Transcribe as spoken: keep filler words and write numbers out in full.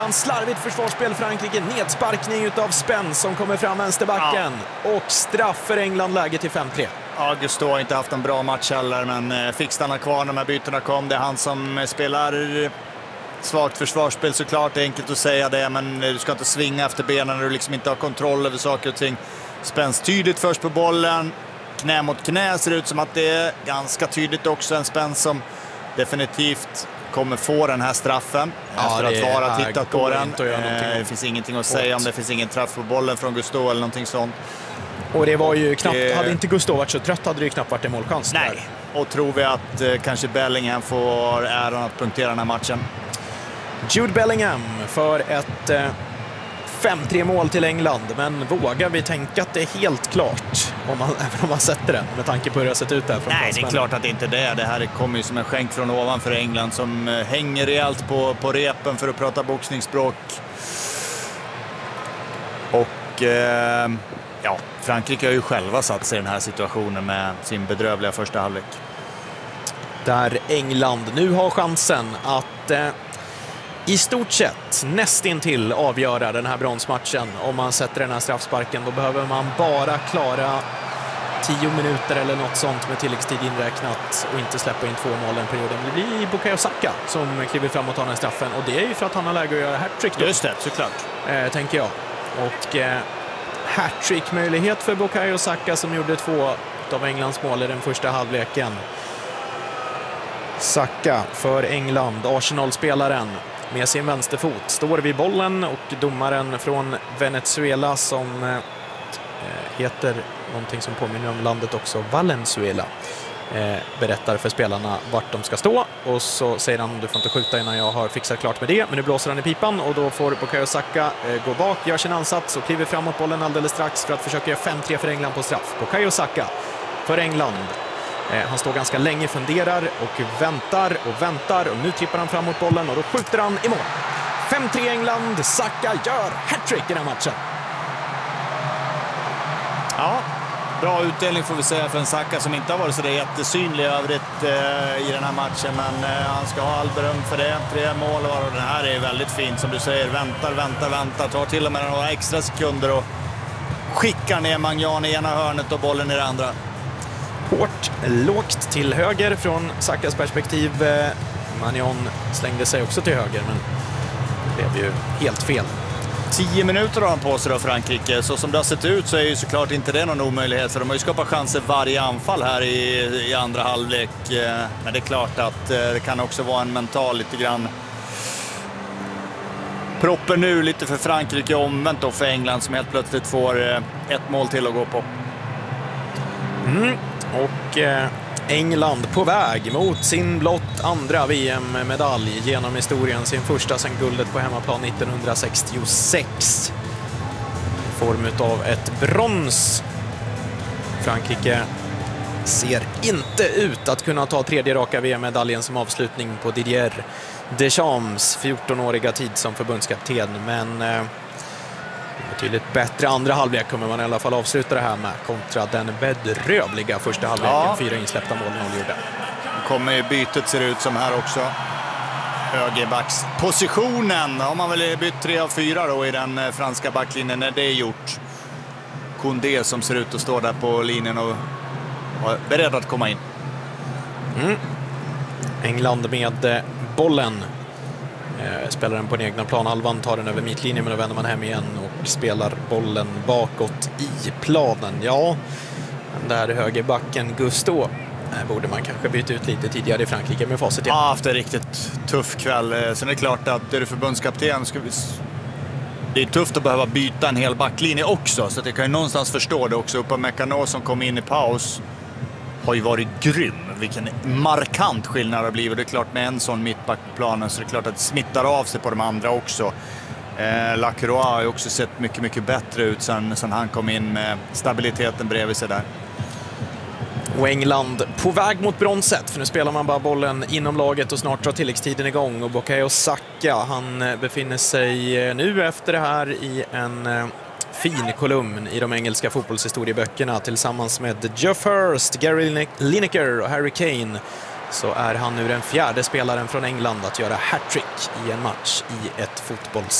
En slarvigt försvarsspel Frankrike, nedsparkning utav Spence som kommer fram vänsterbacken ja. Och straff för England, läge till fem tre. Ja, Gusto har inte haft en bra match heller, men fick stanna kvar när de här bytena kom. Det är han som spelar svagt försvarsspel såklart, det är enkelt att säga det, men du ska inte svinga efter benen när du liksom inte har kontroll över saker och ting. Spence tydligt först på bollen, knä mot knä, ser ut som att det är ganska tydligt också. En Spence som definitivt kommer få den här straffen ja, efter att vara tittat på den. Eh, det finns ingenting att säga om det finns ingen träff på bollen från Gusto eller någonting sånt. Och det var ju knappt, det... hade inte Gusto varit så trött hade det ju knappt varit en målchans. Nej, där. Och tror vi att eh, kanske Bellingham får äran att punktera den här matchen. Jude Bellingham för ett eh, fem tre mål till England, men vågar vi tänka att det är helt klart om man, även om man sätter den med tanke på hur det har sett ut där från Nej, det är klart att det inte är det. Det här kommer ju som en skänk från ovan för England som eh, hänger rejält på, på repen för att prata boxningsspråk. Och eh, ja, Frankrike har ju själva satt sig i den här situationen med sin bedrövliga första halvlek. Där England nu har chansen att eh, i stort sett nästintill avgöra den här bronsmatchen. Om man sätter den här straffsparken, då behöver man bara klara tio minuter eller något sånt med tilläggstid inräknat och inte släppa in två mål den perioden. Det blir Bukayo Saka som kliver fram och tar den här straffen, och det är ju för att han har läge att göra hattrick då. Just det, såklart. Eh, tänker jag. Och eh, hattrick-möjlighet för Bukayo Saka som gjorde två av Englands mål i den första halvleken. Saka för England, Arsenal-spelaren med sin vänsterfot står vid bollen, och domaren från Venezuela som eh, heter någonting som påminner om landet också, Valenzuela, eh, berättar för spelarna vart de ska stå, och så säger han: du får inte skjuta innan jag har fixat klart med det, men nu blåser han i pipan, och då får Bukayo Saka eh, gå bak, gör sin ansats och kliver framåt bollen alldeles strax för att försöka göra fem tre för England på straff. Bukayo Saka för England. Han står ganska länge, funderar och väntar och väntar, och nu trippar han fram mot bollen och då skjuter han i mål. fem tre England, Saka gör hattrick i den här matchen. Ja, bra utdelning får vi säga för en Saka som inte har varit så jättesynlig övrigt eh, i den här matchen, men eh, han ska ha all beröm för det. Tre mål var, och den här är väldigt fint som du säger, väntar, väntar, väntar, tar till och med några extra sekunder och skickar ner Magnan i ena hörnet och bollen i det andra. Hårt, lågt till höger från Sakas perspektiv. Magnan slängde sig också till höger, men det blev ju helt fel. Tio minuter har han på sig då, Frankrike. Så som det har sett ut så är ju såklart inte det någon omöjlighet, för de har ju skapat chanser varje anfall här i, i andra halvlek. Men det är klart att det kan också vara en mental lite grann proppen nu lite för Frankrike, omvänt då för England som helt plötsligt får ett mål till att gå på. Mm. Och eh, England på väg mot sin blott andra V M-medalj genom historien, sin första sedan guldet på hemmaplan nittonhundrasextiosex i form av ett brons. Frankrike ser inte ut att kunna ta tredje raka V M-medaljen som avslutning på Didier Deschamps fjortonåriga tid som förbundskapten, men eh, betydligt bättre andra halvlek kommer man i alla fall avsluta det här med kontra den bedrövliga första halvleken. Ja. Fyra insläppta mål noll gjorde. Kommer ju bytet ser ut som här också. Högerbackspositionen har man väl bytt tre av fyra då i den franska backlinjen när det är gjort. Koundé som ser ut att stå där på linjen och är beredd att komma in. Mm. England med bollen. Spelar den på den egna planhalvan, tar den över mittlinjen, men då vänder man hem igen och spelar bollen bakåt i planen. Ja, den där högerbacken Gusto borde man kanske byta ut lite tidigare i Frankrike med facit. Ja, haft en riktigt tuff kväll. Sen är det klart att är du förbundskapten ska vi... det är tufft att behöva byta en hel backlinje också, så att jag kan ju någonstans förstå det också. Upamecano som kom in i paus har ju varit grym. Vilken markant skillnad det har blivit. Det är klart med en sån mittback på planen så det är klart att det smittar av sig på de andra också. Eh, Lacroix har ju också sett mycket, mycket bättre ut sen, sen han kom in med stabiliteten bredvid sig där. Och England på väg mot bronset, för nu spelar man bara bollen inom laget och snart drar tilläggstiden igång. Och Bukayo Saka, han befinner sig nu efter det här i en fin kolumn i de engelska fotbollshistorieböckerna tillsammans med Geoff Hurst, Gary Lineker och Harry Kane så är han nu den fjärde spelaren från England att göra hattrick i en match i ett fotbolls